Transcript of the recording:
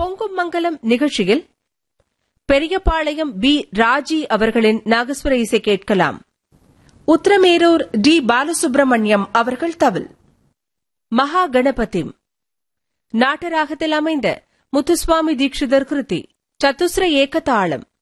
பொங்கும் மங்கலம் நிகழ்ச்சியில் பெரியபாளையம் பி. ராஜி அவர்களின் நாகஸ்வர இசை கேட்கலாம். உத்திரமேரூர் டி. பாலசுப்ரமணியம் அவர்கள் தவில். மகா கணபதிம் நாட்டராகத்தில் அமைந்த முத்துசுவாமி தீட்சிதர் கிருதி சத்துஸ்ர ஏகதாளம்.